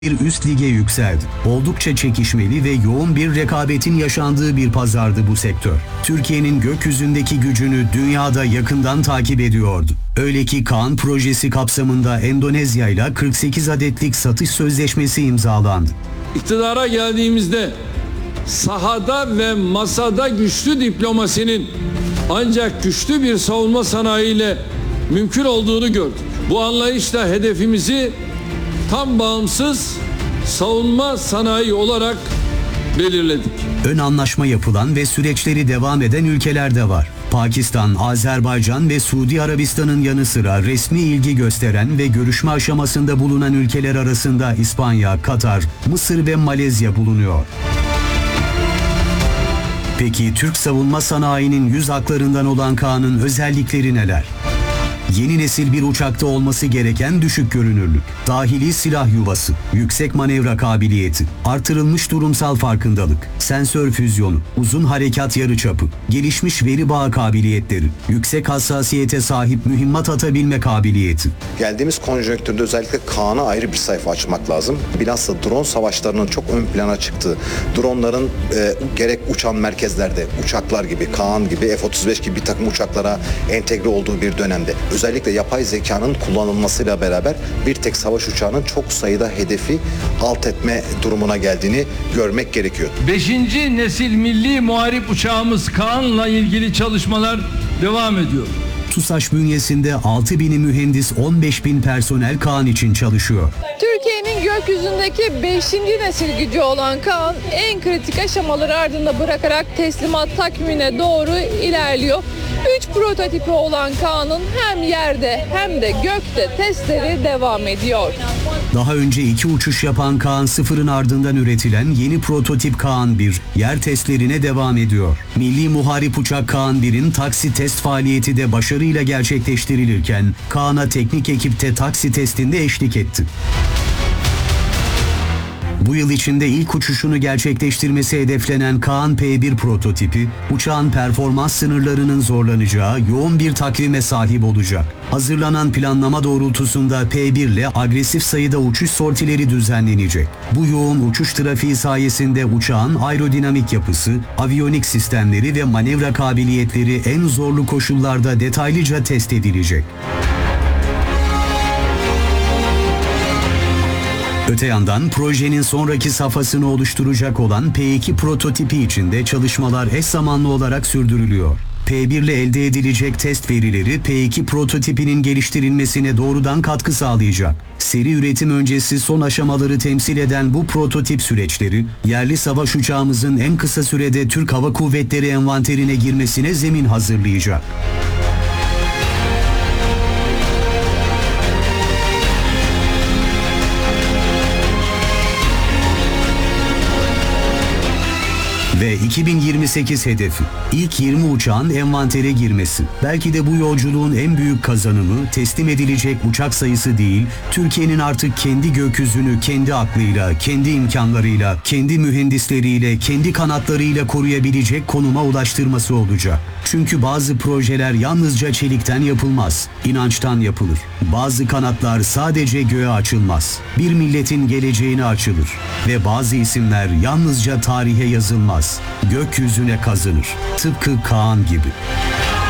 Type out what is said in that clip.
bir üst lige yükseldi. Oldukça çekişmeli ve yoğun bir rekabetin yaşandığı bir pazardı bu sektör. Türkiye'nin gökyüzündeki gücünü dünyada yakından takip ediyordu. Öyle ki Kaan projesi kapsamında Endonezya ile 48 adetlik satış sözleşmesi imzalandı. İktidara geldiğimizde sahada ve masada güçlü diplomasinin ancak güçlü bir savunma sanayiyle mümkün olduğunu gördük. Bu anlayışla hedefimizi tam bağımsız savunma sanayi olarak belirledik. Ön anlaşma yapılan ve süreçleri devam eden ülkeler de var. Pakistan, Azerbaycan ve Suudi Arabistan'ın yanı sıra resmi ilgi gösteren ve görüşme aşamasında bulunan ülkeler arasında İspanya, Katar, Mısır ve Malezya bulunuyor. Peki Türk savunma sanayinin yüz haklarından olan Kaan'ın özellikleri neler? Yeni nesil bir uçakta olması gereken düşük görünürlük, dahili silah yuvası, yüksek manevra kabiliyeti, artırılmış durumsal farkındalık, sensör füzyonu, uzun harekat yarıçapı, gelişmiş veri bağı kabiliyetleri, yüksek hassasiyete sahip mühimmat atabilme kabiliyeti. Geldiğimiz konjonktürde özellikle Kaan'a ayrı bir sayfa açmak lazım. Bilhassa drone savaşlarının çok ön plana çıktığı, dronların gerek uçan merkezlerde, uçaklar gibi, Kaan gibi, F-35 gibi bir takım uçaklara entegre olduğu bir dönemde, özellikle yapay zekanın kullanılmasıyla beraber bir tek savaş uçağının çok sayıda hedefi alt etme durumuna geldiğini görmek gerekiyor. 5. nesil milli muharip uçağımız Kaan'la ilgili çalışmalar devam ediyor. TUSAŞ bünyesinde 6.000 mühendis, 15.000 personel Kaan için çalışıyor. Türkiye'nin gökyüzündeki 5. nesil gücü olan Kaan en kritik aşamaları ardında bırakarak teslimat takvimine doğru ilerliyor. 3 prototipi olan Kaan'ın hem yerde hem de gökte testleri devam ediyor. Daha önce 2 uçuş yapan Kaan 0'ın ardından üretilen yeni prototip Kaan 1 yer testlerine devam ediyor. Milli Muharip Uçak Kaan 1'in taksi test faaliyeti de başarıyla gerçekleştirilirken Kaan'a teknik ekip de taksi testinde eşlik etti. Bu yıl içinde ilk uçuşunu gerçekleştirmesi hedeflenen Kaan P1 prototipi, uçağın performans sınırlarının zorlanacağı yoğun bir takvime sahip olacak. Hazırlanan planlama doğrultusunda P1 ile agresif sayıda uçuş sortileri düzenlenecek. Bu yoğun uçuş trafiği sayesinde uçağın aerodinamik yapısı, aviyonik sistemleri ve manevra kabiliyetleri en zorlu koşullarda detaylıca test edilecek. Öte yandan projenin sonraki safhasını oluşturacak olan P2 prototipi için de çalışmalar eş zamanlı olarak sürdürülüyor. P1 ile elde edilecek test verileri P2 prototipinin geliştirilmesine doğrudan katkı sağlayacak. Seri üretim öncesi son aşamaları temsil eden bu prototip süreçleri, yerli savaş uçağımızın en kısa sürede Türk Hava Kuvvetleri envanterine girmesine zemin hazırlayacak. Ve 2028 hedefi, ilk 20 uçağın envantere girmesi. Belki de bu yolculuğun en büyük kazanımı teslim edilecek uçak sayısı değil, Türkiye'nin artık kendi gökyüzünü kendi aklıyla, kendi imkanlarıyla, kendi mühendisleriyle, kendi kanatlarıyla koruyabilecek konuma ulaştırması olacak. Çünkü bazı projeler yalnızca çelikten yapılmaz, inançtan yapılır. Bazı kanatlar sadece göğe açılmaz, bir milletin geleceğine açılır. Ve bazı isimler yalnızca tarihe yazılmaz, gökyüzüne kazınır. Tıpkı Kaan gibi.